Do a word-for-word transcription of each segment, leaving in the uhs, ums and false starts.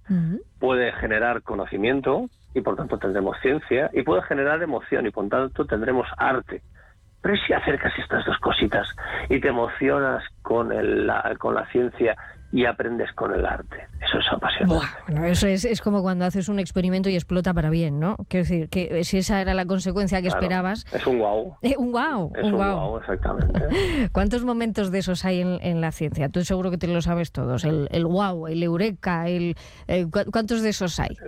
Uh-huh. puede generar conocimiento y por tanto tendremos ciencia, y puede generar emoción y por tanto tendremos arte. Pero si acercas estas dos cositas y te emocionas con, el, la, con la ciencia y aprendes con el arte, eso es apasionante. Buah, bueno, eso es, es como cuando haces un experimento y explota para bien, ¿no? Quiero decir, que si esa era la consecuencia que Claro, esperabas... es un guau. Eh, un guau, Es un un guau. guau, exactamente. ¿Cuántos momentos de esos hay en, en la ciencia? Tú seguro que te lo sabes todos. El, el guau, el eureka, el, el ¿cuántos de esos hay?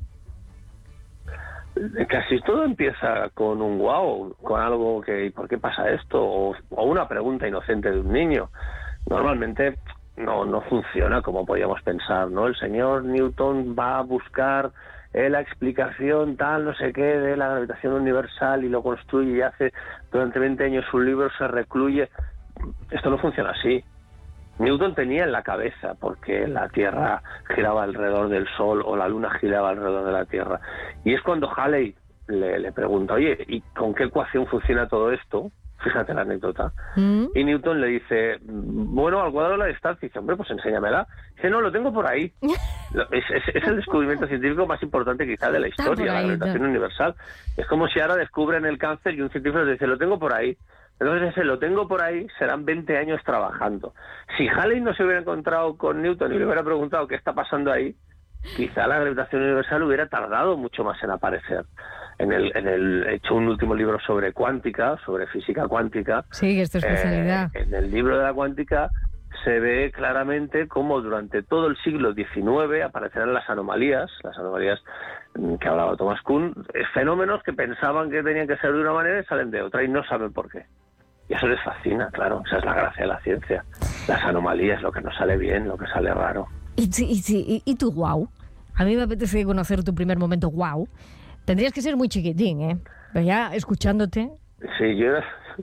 Casi todo empieza con un guau, con algo que, ¿por qué pasa esto? O, o una pregunta inocente de un niño. Normalmente no, no funciona como podíamos pensar, ¿no? El señor Newton va a buscar eh, la explicación tal, no sé qué, de la gravitación universal y lo construye y hace durante veinte años un libro, se recluye. Esto no funciona así. Newton tenía en la cabeza porque la Tierra giraba alrededor del Sol o la Luna giraba alrededor de la Tierra. Y es cuando Halley le, le pregunta, oye, ¿y con qué ecuación funciona todo esto? Fíjate la anécdota. Mm. Y Newton le dice, bueno, al cuadrado de la distancia. Dice, hombre, pues enséñamela. Dice, no, lo tengo por ahí. es, es, es el descubrimiento científico más importante quizá de la historia, la gravitación universal. Es como si ahora descubren el cáncer y un científico le dice, lo tengo por ahí. Entonces ese lo tengo por ahí, serán veinte años trabajando. Si Halley no se hubiera encontrado con Newton y le hubiera preguntado qué está pasando ahí, quizá la gravitación universal hubiera tardado mucho más en aparecer. En el, en el he hecho un último libro sobre cuántica, sobre física cuántica. Sí, que es tu especialidad. Eh, en el libro de la cuántica se ve claramente cómo durante todo el siglo diecinueve aparecerán las anomalías, las anomalías que hablaba Thomas Kuhn, fenómenos que pensaban que tenían que ser de una manera y salen de otra y no saben por qué. Y eso les fascina, claro, esa es la gracia de la ciencia. Las anomalías, lo que nos sale bien, lo que sale raro. ¿Y, y, y, y tu guau? A mí me apetece conocer tu primer momento guau. Tendrías que ser muy chiquitín, ¿eh? Pero ya escuchándote... Sí, yo,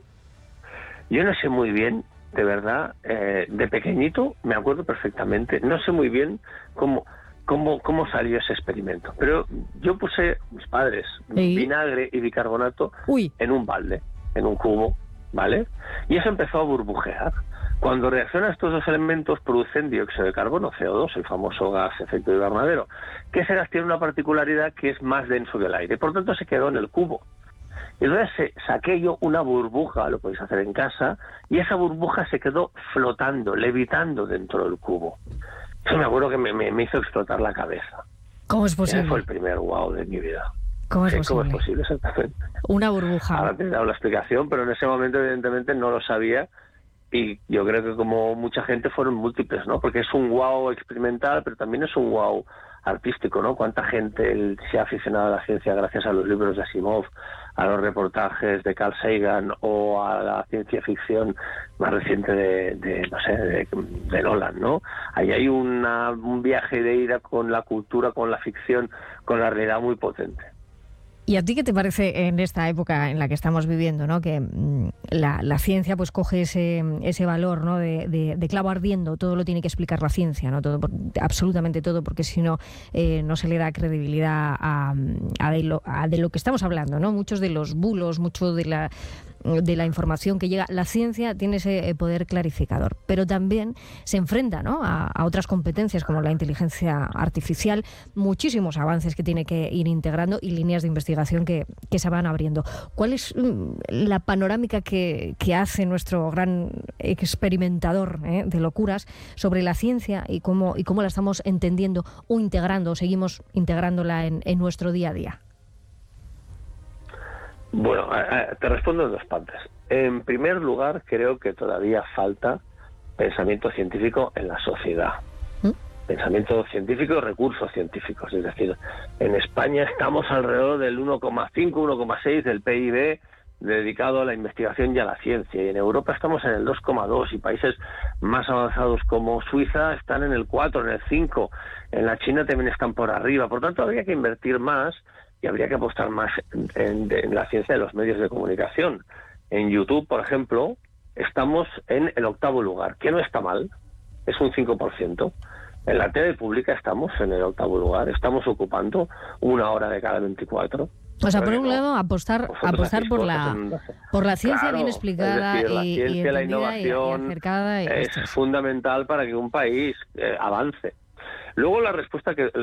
yo no sé muy bien, de verdad, eh, de pequeñito me acuerdo perfectamente, no sé muy bien cómo... Cómo, cómo salió ese experimento. Pero yo puse, mis padres, ¿sí? vinagre y bicarbonato Uy. en un balde, en un cubo, ¿vale? Y eso empezó a burbujear. Cuando reaccionan estos dos elementos producen dióxido de carbono, C O dos, el famoso gas efecto invernadero, que ese gas tiene una particularidad que es más denso que el aire, por tanto se quedó en el cubo. Y entonces saqué yo una burbuja, lo podéis hacer en casa, y esa burbuja se quedó flotando, levitando dentro del cubo. Eso me acuerdo que me, me, me hizo explotar la cabeza. ¿Cómo es posible? Ese fue el primer wow de mi vida. ¿Cómo es sí, posible? ¿Cómo es posible? Exactamente. Una burbuja. Ahora te he dado la explicación, pero en ese momento evidentemente no lo sabía y yo creo que como mucha gente fueron múltiples, ¿no? Porque es un wow experimental, pero también es un wow artístico, ¿no? Cuánta gente se ha aficionado a la ciencia gracias a los libros de Asimov, a los reportajes de Carl Sagan o a la ciencia ficción más reciente de, de no sé, de, de Nolan, ¿no? Ahí hay una, un viaje de ida con la cultura, con la ficción, con la realidad muy potente. ¿Y a ti qué te parece en esta época en la que estamos viviendo, ¿no? Que mmm, la, la ciencia pues coge ese, ese valor, ¿no? de, de, de clavo ardiendo, todo lo tiene que explicar la ciencia, ¿no? Todo, absolutamente todo, porque si no, eh, no se le da credibilidad a, a, de lo, a de lo que estamos hablando, ¿no? Muchos de los bulos, mucho de la... de la información que llega. La ciencia tiene ese poder clarificador, pero también se enfrenta, ¿no? a, a otras competencias como la inteligencia artificial, muchísimos avances que tiene que ir integrando y líneas de investigación que, que se van abriendo. ¿Cuál es mm, la panorámica que, que hace nuestro gran experimentador ¿eh? de locuras sobre la ciencia y cómo, y cómo la estamos entendiendo o integrando, o seguimos integrándola en, en nuestro día a día? Bueno, te respondo en dos partes. En primer lugar, creo que todavía falta pensamiento científico en la sociedad. ¿Mm? Pensamiento científico y recursos científicos. Es decir, en España estamos alrededor del uno coma cinco, uno coma seis del P I B dedicado a la investigación y a la ciencia. Y en Europa estamos en el dos coma dos y países más avanzados como Suiza están en el cuatro, en el cinco. En la China también están por arriba. Por tanto, habría que invertir más y habría que apostar más en, en, en la ciencia de los medios de comunicación. En YouTube, por ejemplo, estamos en el octavo lugar, que no está mal, es un cinco por ciento. En la T V pública estamos en el octavo lugar, estamos ocupando una hora de cada veinticuatro. O sea, por un lado, apostar apostar por la por la ciencia claro, bien explicada es decir, la y, ciencia, y la innovación y, y acercada y es fundamental para que un país eh, avance. Luego la respuesta que